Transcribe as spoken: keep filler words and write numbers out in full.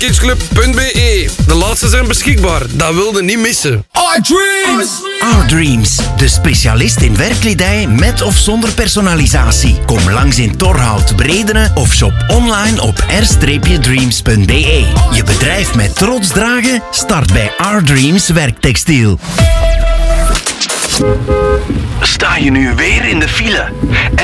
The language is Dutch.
kidsclub punt b e. De laatste zijn beschikbaar. Dat wilde niet missen. Our Dreams! Our Dreams, de specialist in werkkledij met of zonder personalisatie. Kom langs in Torhout, Bredene of shop online op r dreams punt b e. Je bedrijf met trots dragen? Start bij Our Dreams Werktextiel. Sta je nu weer in de file?